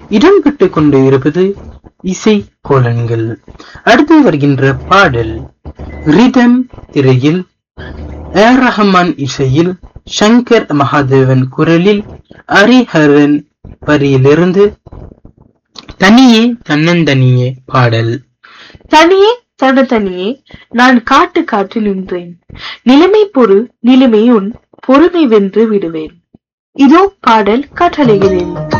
இடம்பெற்றுக் கொண்டு இருப்பது இசை கோலன்கள். அடுத்து வருகின்ற பாடல் ரிதம் திரையில் ஏர் ரஹ்மான் இசையில் சங்கர் மகாதேவன் குரலில் ஹரிஹரன் வரியிலிருந்து தனியே தன்னந்தனியே பாடல். தனியே தனியே நான் காட்டு காற்று நின்றேன், நிலைமை பொறு நிலைமை உன் பொறுமை வென்று விடுவேன். இதோ பாடல் கட்டளைகிறேன்.